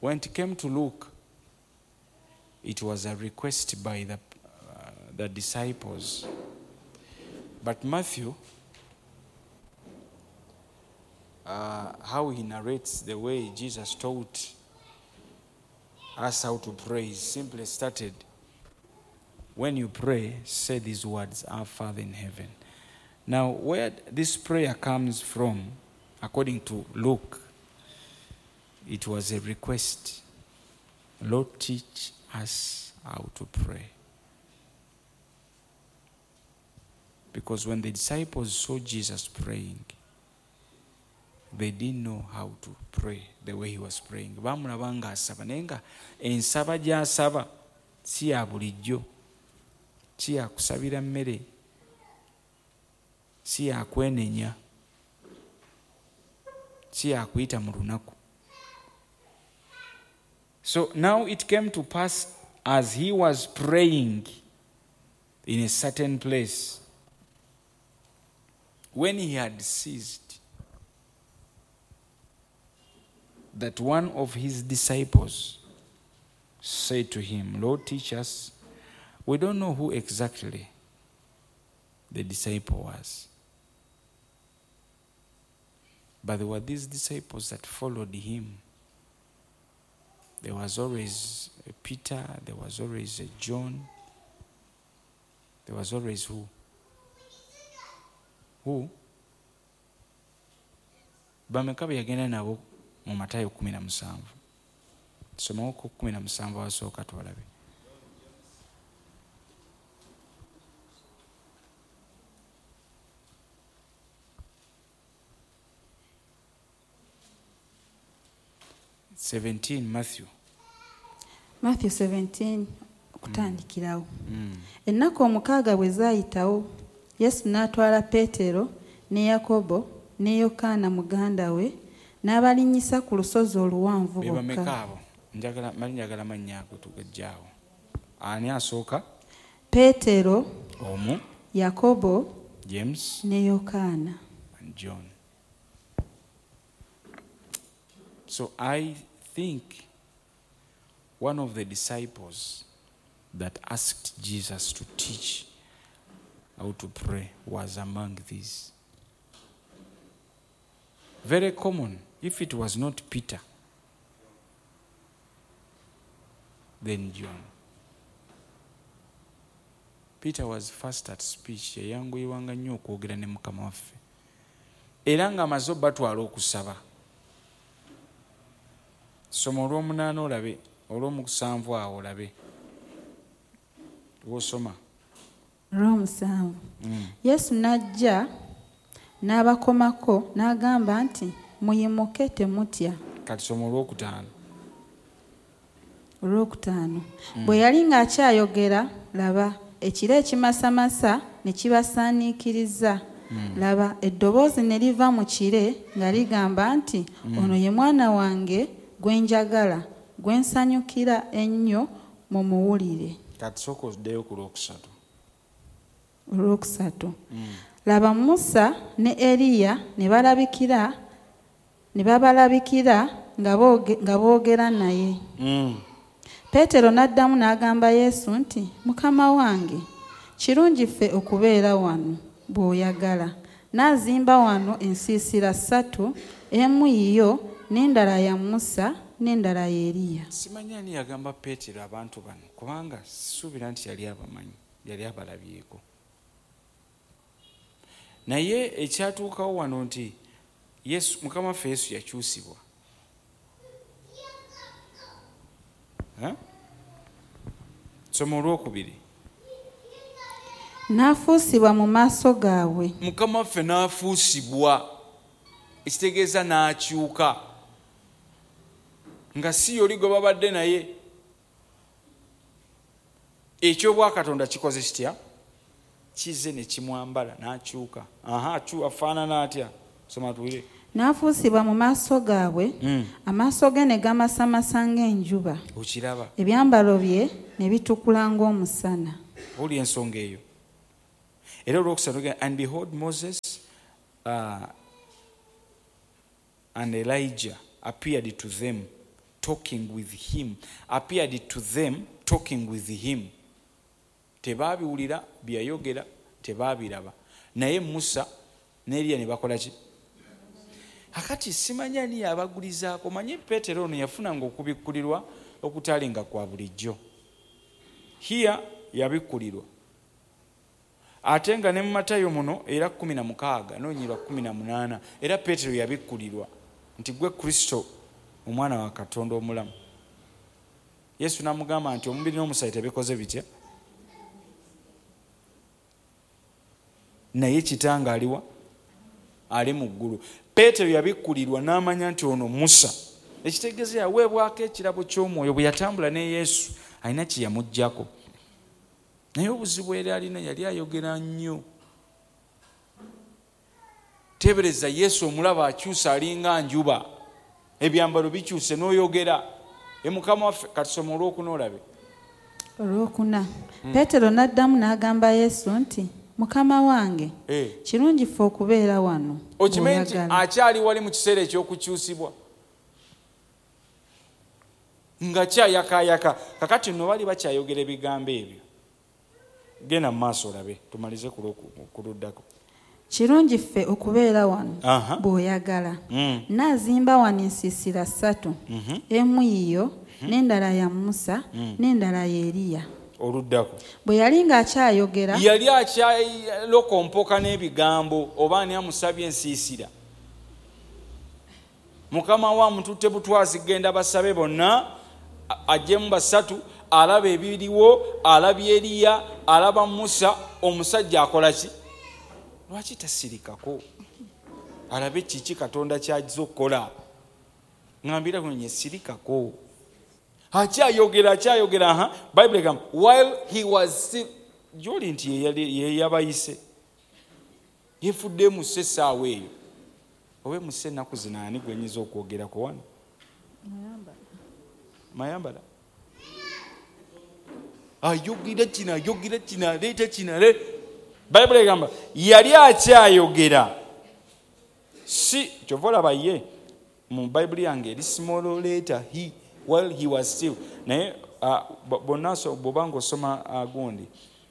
When it came to Luke, it was a request by the disciples. But Matthew, how he narrates the way Jesus taught us how to pray, he simply started, when you pray, say these words, Our Father in heaven. Now, where this prayer comes from, according to Luke, it was a request. Lord, teach us how to pray. Because when the disciples saw Jesus praying, they didn't know how to pray the way he was praying. Bamulaba nga asaba naye nga ensaba gy'asaba si ya bulijjo, si ya kusabira mmere, si ya kwenenya, si ya kuyita mu lunaku. So now it came to pass, as he was praying in a certain place, when he had ceased, that one of his disciples said to him, Lord, teach us. We don't know who exactly the disciple was, but there were these disciples that followed him. There was always a Peter, there was always a John, there was always who? Who? Bameka yagenda nabo mu Matayo 17. Somawo ku 17 wasooka twalabe. Matthew 17 kutandikirawo. Ennaku omukaaga bwe zaayitawo, Yesu n'atwala Peetero ne Yakobo ne Yokaana muganda we n'abalinnyisa ku lusozi oluwanvu bokka. Bameka abo? Njagala mannya ago tugajjaawo. Ani asooka? Peetero, omu, Yakobo, James ne Yokaana, and John. So I think one of the disciples that asked Jesus to teach how to pray was among these. Very common. If it was not Peter, then John. Peter was fast at speech. Yayanguyirwanga nnyo okwogera ne Mukama waffe. Era ng'amaze batwala okusaba. Soma olw'omunaana olabe, olw'omusanvu awo olabe. Wosoma. Olw'omusanvu. Yesu n'ajja n'abakomako n'agamba nti, muyimuke temutya. Kati soma olw'okutaano. Olw'okutaano. Bwe yali ng'akyayogera, laba, ekire ekimasamasa ne kibasaaniikiriza. Laba, eddoboozi ne liva mu kire nga ligamba nti, ono ye mwana wange gwe njagala, gwe nsanyukira ennyo, mumuwulire. Kati sooka oddeyo ku lwokusatu. Olwokusatu. Laba, Musa ne Eriya ne babalabikira nga boogera naye. Peetero n'addamu n'agamba Yesu nti, Mukama wange, kirungi ffe okubeera wano bw'oyagala. N'azimba wano ensiisira 3, emu yiyo n'endala ya Musa n'endala ya Eriya. Simanyi ani yagamba Peetero abantu bano, kubanga sisuubira nti yali abamanyi, yali abalabyeko. Naye ekyatuukawo wano nti Yesu, Mukama waffe Yesu yakyusibwa. Soma olwokubiri. N'afuusibwa mu maaso gaabwe. Mukama waffe n'afuusibwa, ekitegeeza n'akyuka, nga si yoli gwe babadde naye. Ekyobwakatonda kikoze kitya? Kize ne kimwambala n'akyuka. Afaanana atya? Soma tuwire. N'afuusibwa mu maaso gaabwe, amaaso ge ne gamasamasa ng'enjuba. Okiraba? Ebyambalo bye ne bitukula ng'omusana. Oli ensonga eyo. Era olwokusatu, and behold, Moses and Elijah appeared to them talking with him, appeared to them talking with him. Tebabiwulira byayogera, tebabiraba. Naye Musa ne Eliya ne bakola ki? Akati simanya ni abagulizaako. Manyi Peetero ono yafunanga okubikkulirwa okutalinga kwa bulijjo. Here yabikkulirwa. Ate nga ne mu Matayo muno era 16 n'onyirwa 18 era Peetero yabikkulirwa nti gwe Kristo omwana wa Katonda omulamu. Yesu n'amugamba nti omubiri n'omusaayi tebikoze bitya. Naye kitanga aliwa? Ali mu ggulu. Peetero yabikkulirwa n'amanya nti ono Musa. Ekitegeeza yaweebwako ekirabo ky'omwoyo bwe yatambula ne Yesu alina kye yamuggyako. Naye obuzibu era alina yali ayogera nnyo. Tebereza Yesu omulaba akyusa alinga njuba. Ebyambalo bikyuse n'oyogera. Mukama waffe katusoma olwokuna olabe. Olwokuna. Peetero n'addamu n'agamba Yesu nti Mukama wange, kirungi ffe okubeera wano. Okimanyi nti akyali wali mu kiseera ekyokukyusibwa. Nga kyayakayaka. Kakati nno bali bakyayogera ebigambo ebyo. Genda mu maaso olabe tumalize kuluddako. Kirungi ffe okubeera wano bw'oyagala. N'azimba wano ensiisira 3. Emu yiyo, n'endala ya Musa, n'endala ya Eliya. Oluddako. Bwe yali ng'akyayogera, yali akyalokompoka n'ebigambo oba ani amusabye ensiisira. Mukama wa mututte butwazi genda basabe bonna ajjemu 3, alaba ebiriwo, alabye Eliya, alaba Musa, omusajja akola ki? Lwaki tasirikako? Alabe kiki Katonda ky'ajja okukola. Ngambira kunye sirikako. Akyayogera Bible egamba while he was still joli nti ye yabayise. Yefudde mu essaawa eyo. Owe mu ennaku zino ani gwenyiza okwogerako wano? Mayambala. Ayogera kina leeta kina le. Bible egamba yali akyayogera. Si kyovola baye mu Bible yange eri small letter he while he was still. Naye bonaso bobanga osoma gundi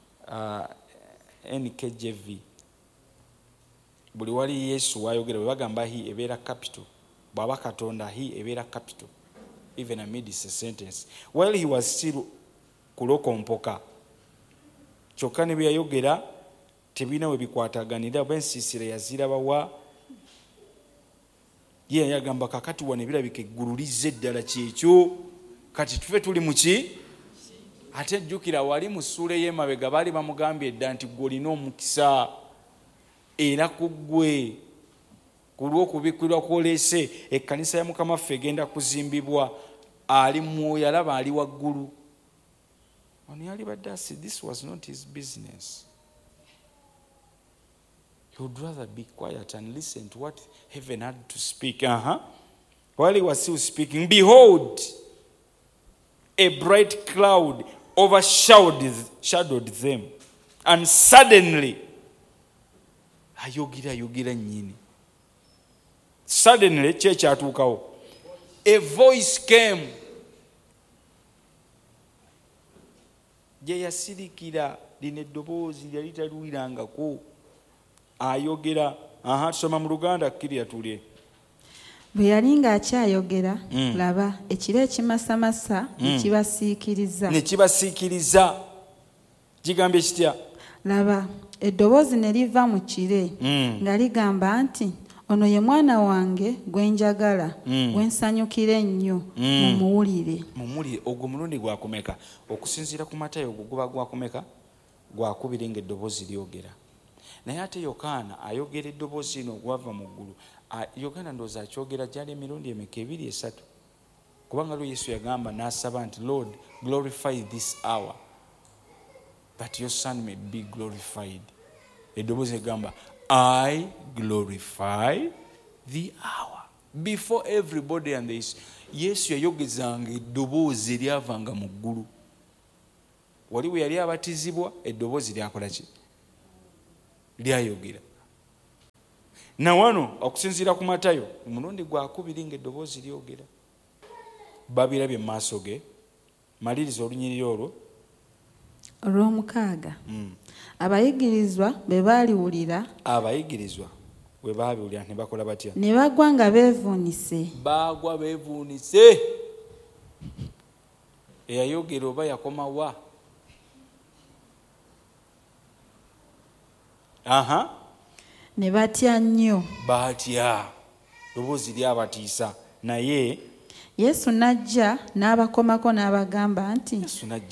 NKJV buli wali Yesu wayogera bwe bagamba he ebeera capital. Bwaba Katonda he ebeera capital. Even amid this sentence. While he was still kulokompoka. Kyokka ne byayogera tebina we bikwataganira bensiisira yazirabawa. Ye yagamba kakati wane birabika eggulu lizze eddala kyekyo. Kati tufe tuli mu ki? Ate jjukira wali mu ssuula y'emabega baali bamugambye edda nti ggwe olina omukisa era ku ggwe ku lw'okubikkirwa kw'oleese ekkanisa ya Mukama waffe egenda kuzimbibwa ali mwoyo alaba ali waggulu. Ono yali badde asi this was not his business. He would rather be quiet and listen to what heaven had to speak. While he was still speaking, behold, a bright cloud overshadowed them. And suddenly, ayogera nyini. Suddenly, a voice came. Je yasirikira lino eddoboozi lyali taluwirangako. Ayogera tusoma mu Luganda kkirya tulye. Bwe yali ng'akyayogera laba ekiro ekimasamasa ne kibasiikiriza. Kigambye kitya? Laba eddoboozi ne liva mu kire nga ligamba nti ono ye mwana wange gwe njagala gwe nsanyukira ennyo mumuwulire. Ogwo mulundi gwakumeka? Okusinziira ku Matayo ogwo guba gwakumeka? Gwakubiri ng'eddoboozi lyogera. Naye ate Yokaana ayogera eddoboozi lino gwava mu ggulu. Yokaana ndowooza akyogera gyali emirundi emeka 2 3. Kubanga lwe Yesu yagamba n'asaba nti Lord glorify this hour that your son may be glorified. Eddoboozi egamba I glorify the hour before everybody and this. Yesu yayogezanga eddoboozi eryavanga mu ggulu. Wali bwe yali abatizibwa eddoboozi lyakola ki? Lyayogera. Na wano okusinziira ku Matayo omulundi gwakubiri ng'eddoboozi lyogera. babirabye mu maaso ge. Maliriza olunyiriri olwo. Olw'omukaaga. Abayigirizwa bwe baaliwulira. Abayigirizwa bwe baabiwulira ne bakola batya? Ne bagwa nga beevuunise. Baagwa beevuunise. Eyayogera oba yakoma wa? Ne batya nnyo. Batya. Ddoboozi lyabatiisa. Naye Yesu n'ajja n'abakomako n'abagamba nti.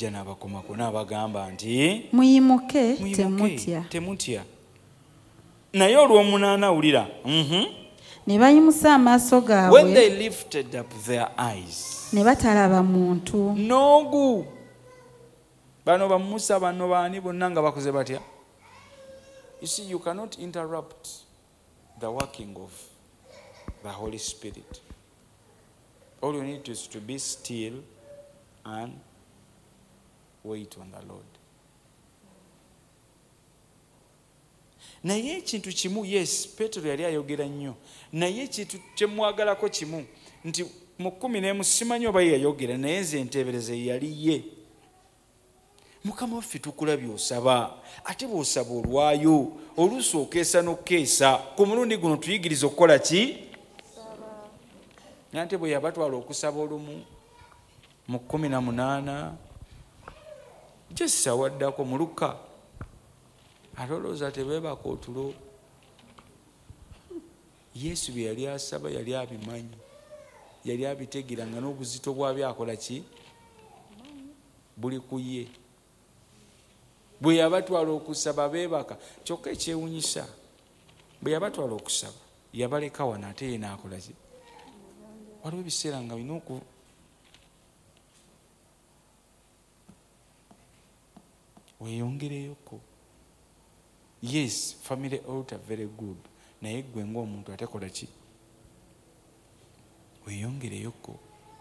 Muyimuke temutya. Naye olw'omunaana wulira. Ne bayimusa amaaso gaabwe. When they lifted up their eyes. Ne batalaba muntu. Noogu. Bano ba Musa bano baani bonna nga bakoze batya? You see, you cannot interrupt the working of the Holy Spirit. All you need is to be still and wait on the Lord. Naye ekintu kimu, yes, Petero yali ayogera nnyo. Naye ekintu kyemwagalako kimu nti mu 11 simanyi oba yayogera naye nze enteebereze yali ye. Mukama waffe tukulabye osaba, ate bw'osaba olwayo, oluusi okeesa n'okeesa. Ku mulundi guno tuyigiriza okukola ki? Nante bwe yabatwala okusaba olumu mu 18 Jesa waddako mu Luka alowooza tebeebaka otulo. Yesu bye yali asaba yali abimanyi, yali abitegera nga n'obuzito bwabyo akola ki? Buli ku ye. Bwe yabatwala okusaba beebaka. Kyokka ekyewunyisa, bwe yabatwala okusaba yabaleka wano ate ye n'akola ki? Waliwo ebiseera nga bino weeyongereyoko. Yes, family altar very good. Naye gwe ng'omuntu ate kola ki? Weeyongereyoko.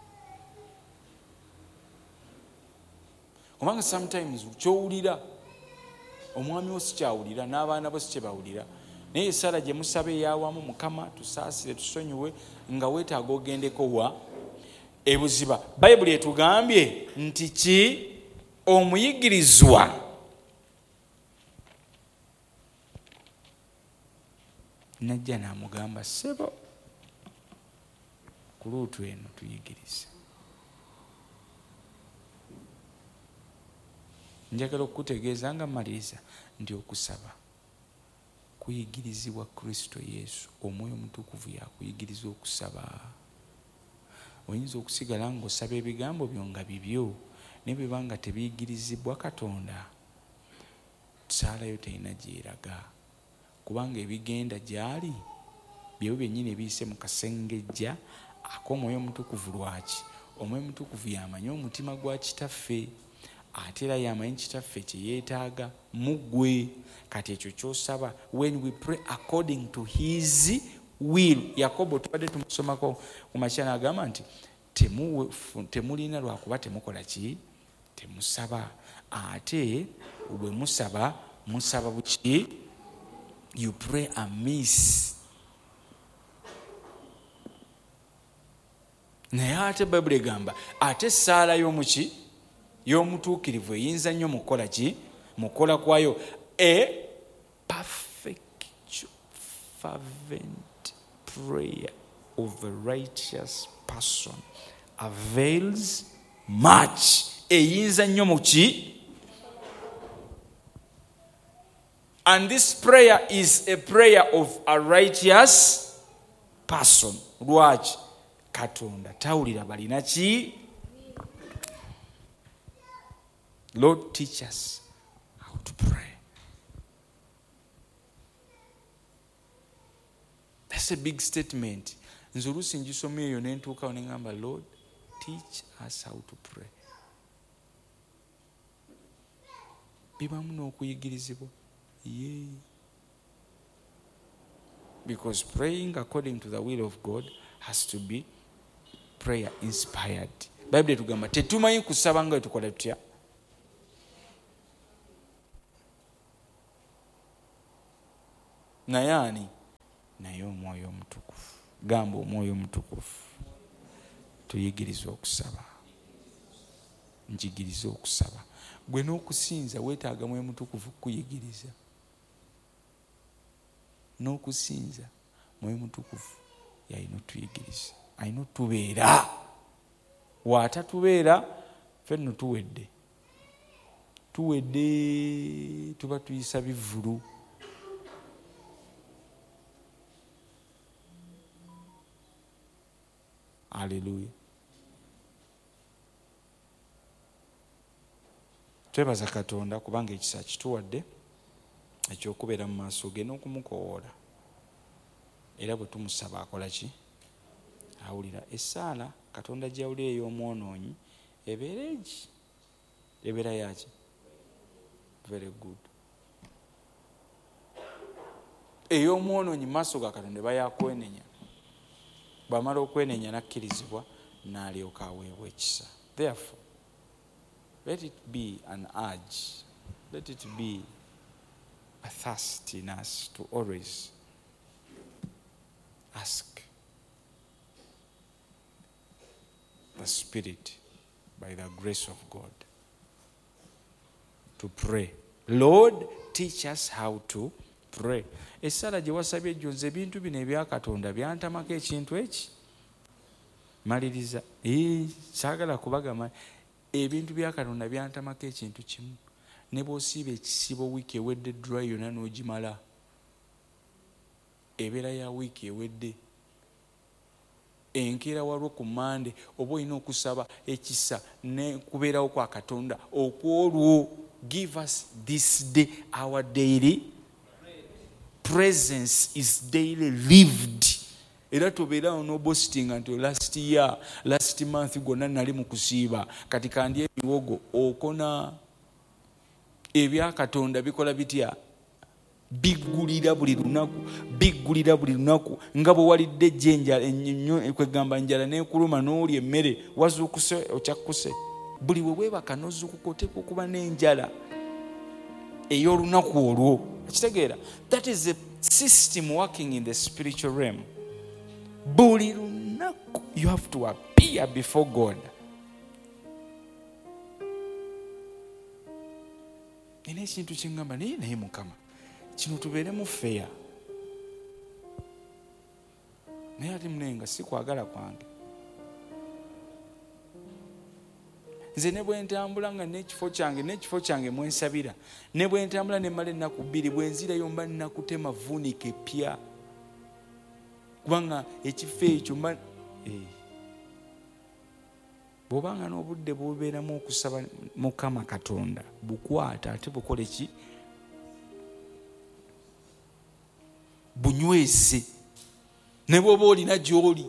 Kubanga sometimes kyowulira omwami wo sikyawulira n'abaana bo sikyebawulira. Naye essala gye musaba eyawamu, Mukama tusaasire tusonyiwe, nga weetaaga ogendeko wa ebuziba. Bayibuli etugambye nti ki? Omuyigirizwa najja n'amugamba, ssebo ku luutu eno tuyigirize. Njagala okukutegeeza nga maliriza nti okusaba kuyigirizibwa Kristo Yesu. Omwoyo Omutukuvu yakuyigiriza okusaba. Oyinza okusigala ng'osaba ebigambo byo nga bibyo, naye bwe banga tebiyigirizibwa Katonda, saalayo terina gyeraga. Kubanga ebigenda gyali byebyo byennyini ebiyise mu kasengejja ak'Omwoyo Omutukuvu. Lwaki? Omwoyo Omutukuvu yamanyi omutima gwa kitaffe, ate era yamanyi kitaffe kye yeetaaga mu ggwe. Kati ekyo ky'osaba, when we pray according to his will. Yakobo tubadde tumusomako ku makya n'agamba nti temulina lwakuba temukola ki? Temusaba. Ate bwe musaba, musaba buki? You pray amiss. Naye ate Bayibuli egamba ate essaala y'omuki? Y'omutuukirivu eyinza nnyo mukola ki? Mukola kwayo. A perfect fervent prayer of a righteous person avails much. Eyinza nnyo muki? And this prayer is a prayer of a righteous person. Lwaki? Katonda tawulira balina ki? Lord, teach us how to pray. That's a big statement. Nze oluusi ngisoma eyo ne ntuukawo ne ngamba, Lord, teach us how to pray. Bibamu n'okuyigirizibwa. Yeah. Because praying according to the will of God has to be prayer inspired. Bible etugamba tetumanyi kusaba nga tukola tutya. Naye ani? Naye Omwoyo Omutukuvu. Gamba Omwoyo Omutukuvu. tuyigirize okusaba. Njigirize okusaba. Gwe n'okusinza weetaaga Mwoyo Mutukuvu kukuyigiriza. N'okusinza Mwoyo Mutukuvu y'alina otuyigiriza, alina otubeera. Waatatubeera ffenno tuwedde tuba tuyisa bivvulu. Haleluya. Twebaza Katonda kubanga ekisa kituwadde ekyokubeera mu maaso ge n'okumukoowoola. Era bwe tumusaba akola ki? Awulira. Essaala Katonda gy'awulira ey'omwonoonyi ebeera egi? Ebeera yaki? Very good. Ey'omwonoonyi mu maaso ga Katonda eba yakwenenya. Bw'amala okwenenya n'akkirizibwa n'alyoka aweebwa ekisa. Therefore, let it be an urge, let it be a thirst in us to always ask the Spirit by the grace of God to pray. Lord, teach us how to pray. Essala gye wasabye ejjo nze ebintu bino ebya Katonda byantamako ekintu eki. Maliriza. Saagala kubagamba ebintu bya Katonda byantamako ekintu kimu. Ne bw'osiiba ekisibo wiiki ewedde dry yonna n'ogimala, ebeera ya wiiki ewedde. Enkeera walwo ku Mande oba olina okusaba ekisa ne kubeerawo kwa Katonda okwolwo. Give us this day our daily presence is daily lived. Era tobeerawo n'obostinga nti last month gwonna nali mu kusiiba kati kandi ebiwogo okona. Ebya Katonda bikola bitya? Biggulira buli lunaku nga bwe walidde ejjenja ennyo kwegamba njala n'ekuluma n'oli emmere wazuukuse okyakkuse. Buli we weebaka n'ozuukuka oteekwa okuba n'enjala ey'olunaku olwo. Ekitegeera? That is a system working in the spiritual realm. Buli lunaku you have to appear before God. Nina ekintu kyengamba naye Mukama kino tubeeremu feya. Naye ate munenga si kwagala kwange. Nze ne bwe ntambula nga n'ekifo kyange mwensabira, ne bwe ntambula ne mmala ennaku 2 bwe nzirayo mba nnakutema vuunika epya. Kubanga ekifo ekyo mba bw'obanga n'obudde bubeeramu okusaba Mukama Katonda bukwata ate bukole ki? Bunyweze. Ne bw'oba olina gy'oli.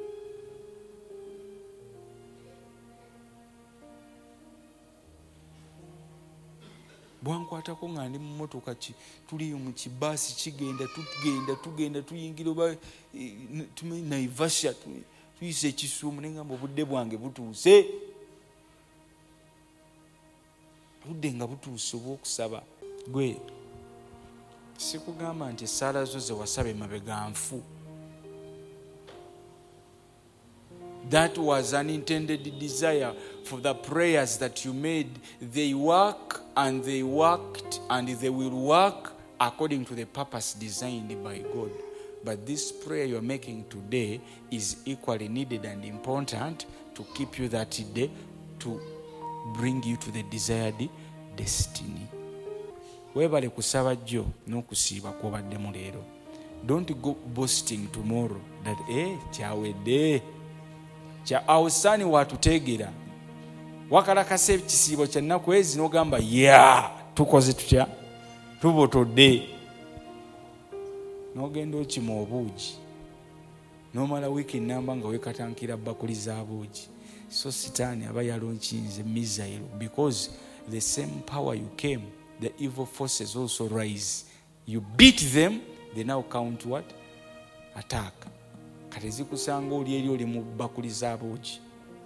Bwankwatako nga ndi mu mmotoka tuli mu kibaasi tugenda tuyingira oba Naivasha tuyise Kisumu ne ngamba obudde bwange butuuse. Obudde nga butuuse obw'okusaba. Gwe sikugamba nti essaala zo ze wasaba emabega nfu. That was an intended desire for the prayers that you made. They work and they worked and they will work according to the purpose designed by God. But this prayer you're making today is equally needed and important to keep you that day, to bring you to the desired destiny. Webale kusaba jjo n'okusiiba kw'obaddemu leero. Don't go boasting tomorrow that kyawedde. Awusaani watuteegera. Wakalakasa ekisiibo kya nnaku ezi n'ogamba tukoze tutya? Tubotodde. N'ogenda okima obuugi. N'omala wiiki nnamba nga weekatankira bakuli za buugi. So sitaani aba yalonkinze missile because the same power you came, the evil forces also rise. You beat them, they now count what? Attack. Kati zikusanga oli eri oli mu bakuli za buugi.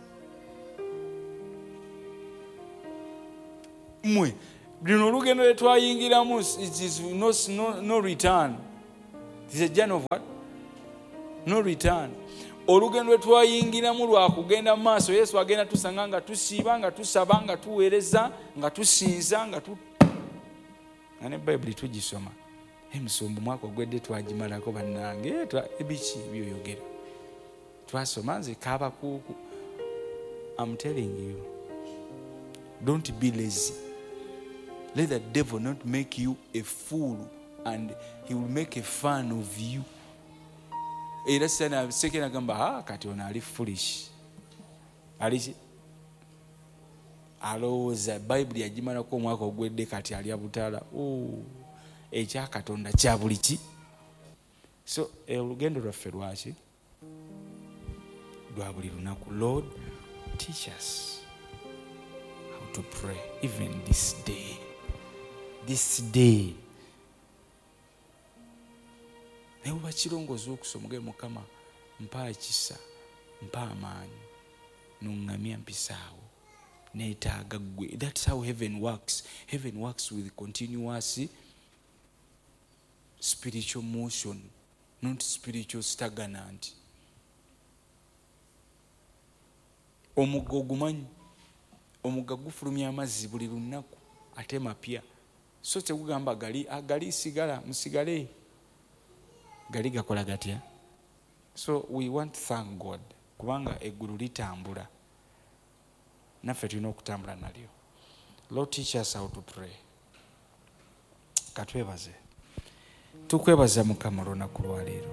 Mmwe lino olugendo lwe twayingiramu, it is no return. It is a journey of what? No return. olugendo twayingiramu lwa kugenda mu maaso. Yesu agenda tusanga nga tusiiba, nga tusaba, nga tuweereza, nga tusinza, nga ne Bayibuli tugisoma. Emisumbu mwaka ogwedde twagimalako bannange. Ebiki ebyoyogera twasoma nze kaabakuuku. I'm telling you, don't be lazy. Let the devil not make you a fool, and he will make a fun of you. Era sana sekena gamba kati ono ali foolish. Ali alowooza Bayibuli yagimalako omwaka ogwedde kati ali abutaala. Ekya Katonda kya buli ki. So olugendo lwaffe lwaki? Lwa buli lunaku. Lord, teach us how to pray even this day. This day. Naye oba kirongooza okusoma ge Mukama mpa ekisa, mpa amaanyi, nuŋŋamya mpisaawo, neetaaga ggwe. That's how heaven works. Heaven works with continuous spiritual motion, not spiritual stagnant. Omugga ogumanyi, omugga gufulumya amazzi buli lunaku ate mapya. So tegugamba gali sigala musigale, gali gakola gatya. So we want to thank God kubanga eggulu litambula, naffe tulina okutambula nalyo. Lord, teach us how to pray. Katwebaze. Tukwebaza Mukama olunaku lwa leero.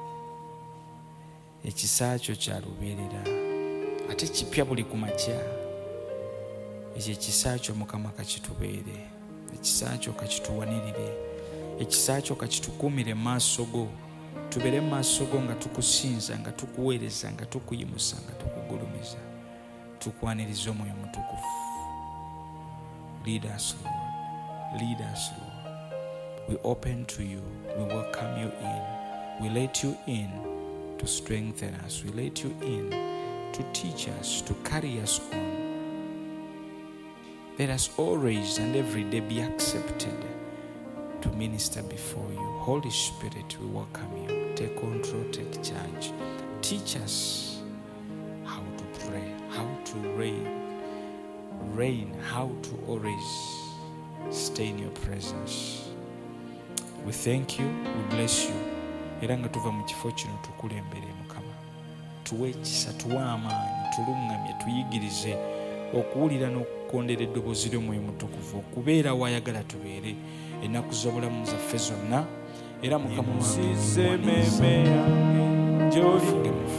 Ekisa kyo kya lubeerera ate kipya buli ku makya. Ekyo ekisa kyo Mukama kakitubeere, ekisa kyo kakituwanirire, ekisa kyo kakitukuumire mu maaso go. Tubeere mu maaso go nga tukusinza, nga tukuweereza, nga tukuyimusa, nga tukugulumiza, tukwaniriza Omwoyo Mutukuvu. Lead us, Lord. Lead us, Lord. We open to you. We welcome you in. We let you in to strengthen us. We let you in to teach us, to carry us on. Let us always and every day be accepted to minister before you. Holy Spirit, we welcome you. Take control, take charge. Teach us how to pray, how to reign, how to always stay in your presence. We thank you, we bless you. Era nga tuva mu kifo kino tukulembere Mukama. Tuwe ekisa, tuwe amaanyi, tuluŋŋamye, tuyigirize okuwulira n'okukondera eddoboozi ly'Omwoyo Mutukuvu, okubeera wayagala tubeere ennaku z'obulamu zaffe zonna. Era Mukama wange